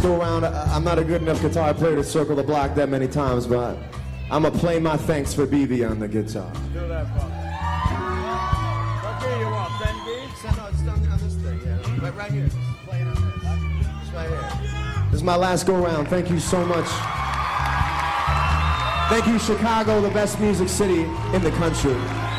go round. I'm not a good enough guitar player to circle the block that many times, but I'm gonna play my thanks for BB on the guitar. Do that, Bob. What key you want? 10 keys? No, it's on this thing, yeah. Right here. Just play it on this. Just right here. This is my last go round. Thank you so much. Thank you, Chicago, the best music city in the country.